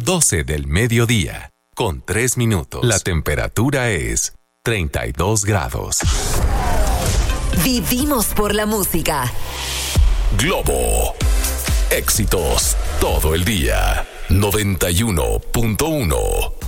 12 del mediodía, con 3 minutos. La temperatura es 32 grados. Vivimos por la música. Globo. Éxitos todo el día. 91.1.